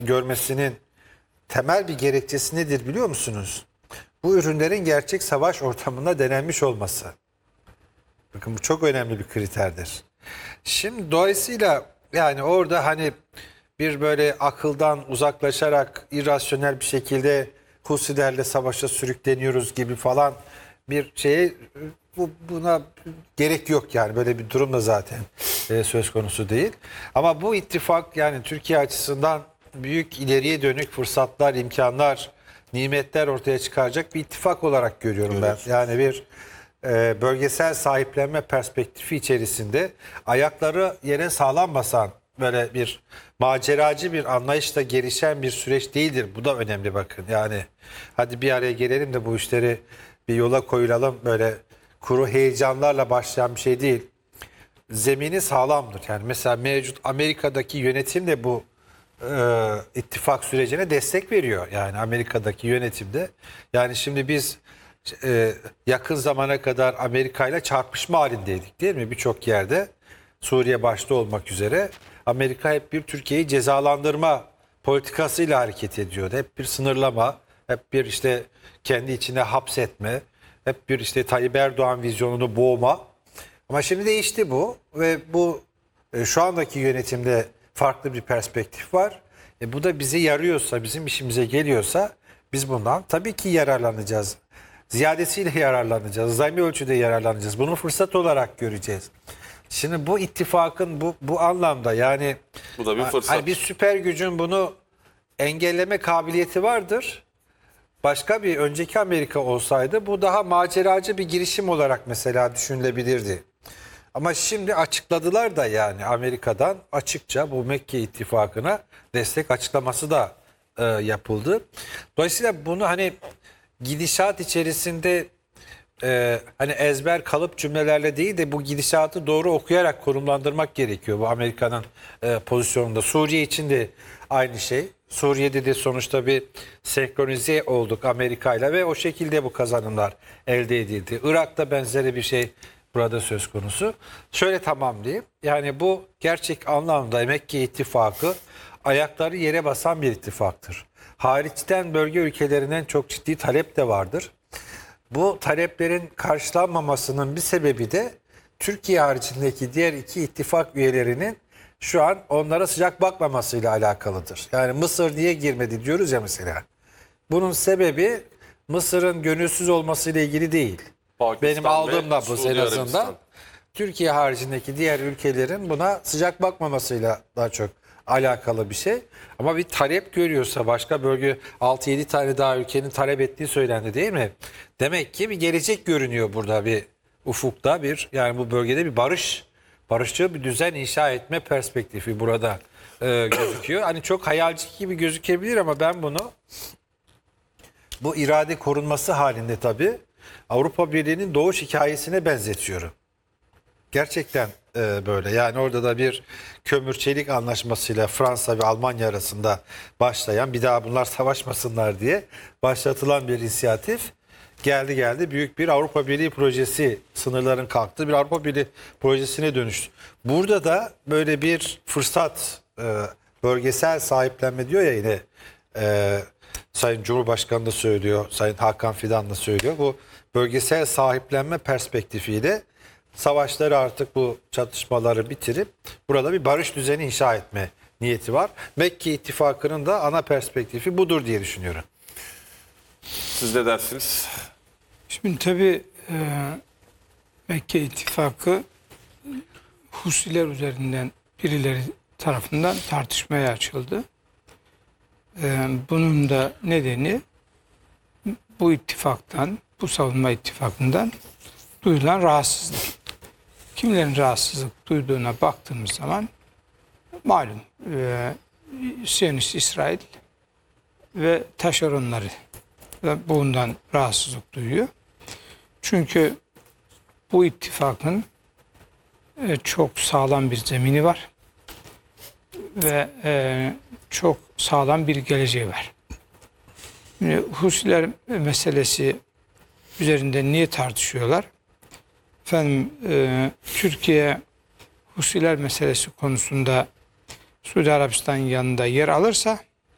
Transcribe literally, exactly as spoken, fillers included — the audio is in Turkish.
görmesinin temel bir gerekçesi nedir biliyor musunuz? Bu ürünlerin gerçek savaş ortamında denenmiş olması. Bakın bu çok önemli bir kriterdir. Şimdi dolayısıyla yani orada hani bir böyle akıldan uzaklaşarak irrasyonel bir şekilde Husilerle savaşa sürükleniyoruz gibi falan bir şeye bu, buna gerek yok yani böyle bir durum da zaten e, söz konusu değil. Ama bu ittifak yani Türkiye açısından büyük ileriye dönük fırsatlar, imkanlar, nimetler ortaya çıkaracak bir ittifak olarak görüyorum ben. Yani bir e, bölgesel sahiplenme perspektifi içerisinde ayakları yere sağlam basan böyle bir maceracı bir anlayışla gelişen bir süreç değildir. Bu da önemli bakın. Yani hadi bir araya gelelim de bu işleri bir yola koyulalım. Böyle kuru heyecanlarla başlayan bir şey değil. Zemini sağlamdır. Yani mesela mevcut Amerika'daki yönetim de bu e, ittifak sürecine destek veriyor. Yani Amerika'daki yönetimde. Yani şimdi biz e, yakın zamana kadar Amerika ile çarpışma halindeydik değil mi? Birçok yerde Suriye başta olmak üzere Amerika hep bir Türkiye'yi cezalandırma politikasıyla hareket ediyordu. Hep bir sınırlama, hep bir işte kendi içine hapsetme, hep bir işte Tayyip Erdoğan vizyonunu boğma. Ama şimdi değişti bu ve bu e, şu andaki yönetimde farklı bir perspektif var. E, bu da bize yarıyorsa, bizim işimize geliyorsa biz bundan tabii ki yararlanacağız. Ziyadesiyle yararlanacağız, zayıf ölçüde yararlanacağız. Bunu fırsat olarak göreceğiz. Şimdi bu ittifakın bu bu anlamda yani Bu da bir fırsat. hani bir süper gücün bunu engelleme kabiliyeti vardır. Başka bir önceki Amerika olsaydı bu daha maceracı bir girişim olarak mesela düşünülebilirdi. Ama şimdi açıkladılar da yani Amerika'dan açıkça bu Mekke ittifakına destek açıklaması da e, yapıldı. Dolayısıyla bunu hani gidişat içerisinde e, hani ezber kalıp cümlelerle değil de bu gidişatı doğru okuyarak konumlandırmak gerekiyor. Bu Amerika'nın e, pozisyonunda. Suriye için de aynı şey. Suriye'de de sonuçta bir senkronize olduk Amerika'yla ve o şekilde bu kazanımlar elde edildi. Irak'ta benzeri bir şey burada söz konusu. Şöyle tamamlayayım. Yani bu gerçek anlamda Mekke ittifakı ayakları yere basan bir ittifaktır. Hariçten bölge ülkelerinden çok ciddi talep de vardır. Bu taleplerin karşılanmamasının bir sebebi de Türkiye haricindeki diğer iki ittifak üyelerinin şu an onlara sıcak bakmamasıyla alakalıdır. Yani Mısır niye girmedi diyoruz ya mesela. Bunun sebebi Mısır'ın gönülsüz olmasıyla ilgili değil. Pakistan Benim aldığım da bu Suudi en azından. Arabistan. Türkiye haricindeki diğer ülkelerin buna sıcak bakmamasıyla daha çok alakalı bir şey. Ama bir talep görüyorsa başka bölge altı yedi tane daha ülkenin talep ettiği söylendi değil mi? Demek ki bir gelecek görünüyor burada bir ufukta bir yani bu bölgede bir barış, barışçıl bir düzen inşa etme perspektifi burada e, gözüküyor. Hani çok hayalci gibi gözükebilir ama ben bunu bu irade korunması halinde tabii Avrupa Birliği'nin doğuş hikayesine benzetiyorum. Gerçekten e, böyle. Yani orada da bir kömür çelik anlaşmasıyla Fransa ve Almanya arasında başlayan bir daha bunlar savaşmasınlar diye başlatılan bir inisiyatif geldi geldi büyük bir Avrupa Birliği projesi sınırların kalktığı bir Avrupa Birliği projesine dönüştü. Burada da böyle bir fırsat e, bölgesel sahiplenme diyor ya yine e, Sayın Cumhurbaşkanı da söylüyor, Sayın Hakan Fidan da söylüyor. Bu bölgesel sahiplenme perspektifiyle savaşları artık bu çatışmaları bitirip burada bir barış düzeni inşa etme niyeti var. Mekke ittifakının da ana perspektifi budur diye düşünüyorum. Siz ne dersiniz? Şimdi tabii e, Mekke ittifakı Husiler üzerinden birileri tarafından tartışmaya açıldı. E, bunun da nedeni bu ittifaktan, bu savunma ittifakından duyulan rahatsızlık. Kimlerin rahatsızlık duyduğuna baktığımız zaman malum e, Siyonist İsrail ve taşeronları ve bundan rahatsızlık duyuyor. Çünkü bu ittifakın e, çok sağlam bir zemini var ve e, çok sağlam bir geleceği var. Şimdi Husiler meselesi üzerinde niye tartışıyorlar? Efendim e, Türkiye Husiler meselesi konusunda Suudi Arabistan yanında yer alırsa